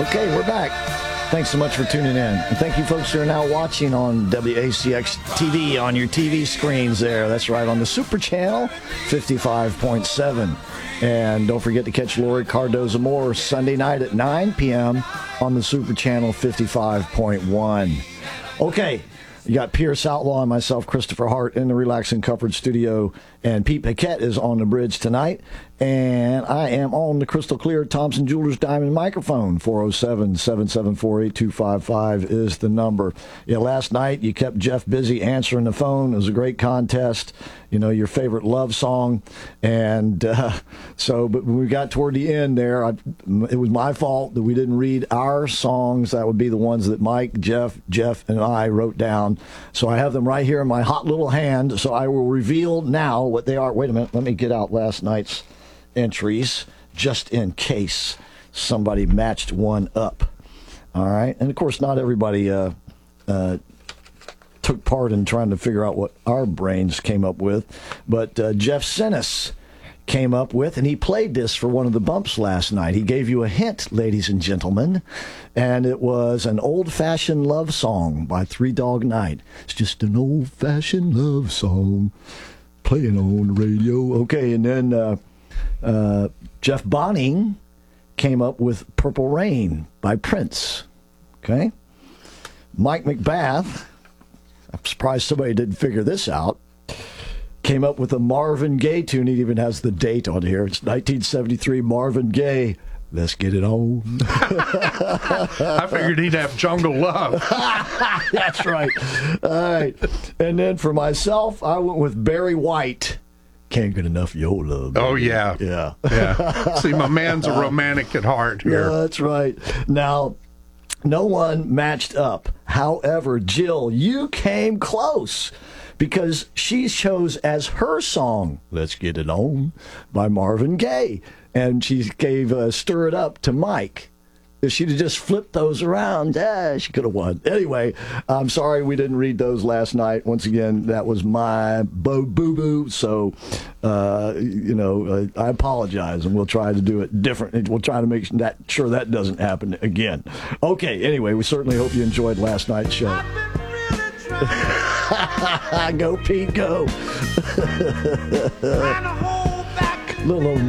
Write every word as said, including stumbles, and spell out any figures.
Okay, we're back. Thanks so much for tuning in. And thank you folks who are now watching on W A C X T V on your T V screens there. That's right, on the Super Channel fifty-five point seven. And don't forget to catch Lori Cardoza Moore Sunday night at nine p.m. on the Super Channel fifty-five point one. Okay, you got Pierce Outlaw and myself, Christopher Hart, in the Relax and Comfort studio. And Pete Paquette is on the bridge tonight. And I am on the crystal clear Thompson Jewelers Diamond microphone. four oh seven, seven seven four, eight two five five is the number. Yeah, last night you kept Jeff busy answering the phone. It was a great contest. You know, your favorite love song. And uh, so, but when we got toward the end there, I, it was my fault that we didn't read our songs. That would be the ones that Mike, Jeff, Jeff, and I wrote down. So I have them right here in my hot little hand. So I will reveal now what they are. Wait a minute. Let me get out last night's entries just in case somebody matched one up. All right. And of course, not everybody uh, uh, took part in trying to figure out what our brains came up with. But uh, Jeff Sinnis came up with, and he played this for one of the bumps last night. He gave you a hint, ladies and gentlemen, and it was an old-fashioned love song by Three Dog Night. It's just an old-fashioned love song playing on the radio. Okay, and then uh, uh, Jeff Bonning came up with Purple Rain by Prince. Okay? Mike McBath, I'm surprised somebody didn't figure this out, came up with a Marvin Gaye tune. He even has the date on here. It's nineteen seventy-three, Marvin Gaye. Let's get it on. I figured he'd have Jungle Love. That's right. All right. And then for myself, I went with Barry White. Can't get enough of your love. Baby. Oh, yeah. Yeah. Yeah. See, my man's a romantic at heart here. Yeah, that's right. Now, no one matched up. However, Jill, you came close because she chose as her song, Let's Get It On, by Marvin Gaye. And she gave uh, Stir It Up to Mike. If she'd have just flipped those around, eh, she could have won. Anyway, I'm sorry we didn't read those last night. Once again, that was my boo-boo. So, uh, you know, uh, I apologize, and we'll try to do it different. We'll try to make that sure that doesn't happen again. Okay, anyway, we certainly hope you enjoyed last night's show. Go, Pete, go. Little